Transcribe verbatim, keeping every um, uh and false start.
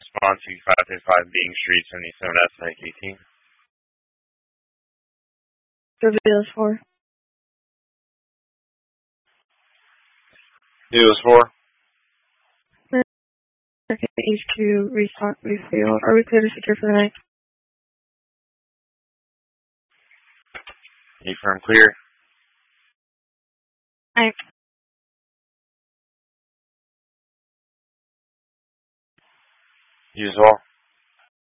response to five fifty-five Being Street, seventy-seven S eighteen. Reveals four. News four. H Q, response, refill. Are we clear to secure for the night? Confirm clear. Night. Use all.